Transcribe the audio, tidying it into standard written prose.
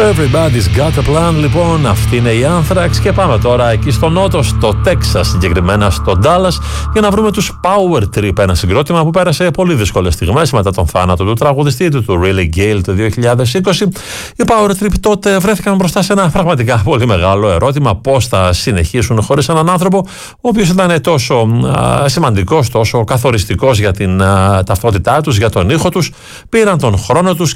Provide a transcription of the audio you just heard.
Everybody's got a plan, λοιπόν, αυτή είναι η Anthrax και πάμε τώρα εκεί στο νότο, στο Τέξας, συγκεκριμένα στο Dallas, για να βρούμε τους Power Trip, ένα συγκρότημα που πέρασε πολύ δύσκολες στιγμές μετά τον θάνατο του τραγουδιστή του Riley Gale το 2020. Οι Power Trip τότε βρέθηκαν μπροστά σε ένα πραγματικά πολύ μεγάλο ερώτημα: πώς θα συνεχίσουν χωρίς έναν άνθρωπο ο οποίος ήταν τόσο σημαντικός, τόσο καθοριστικός για την ταυτότητά τους, για τον ήχο τους. Πήραν τον χρόνο τους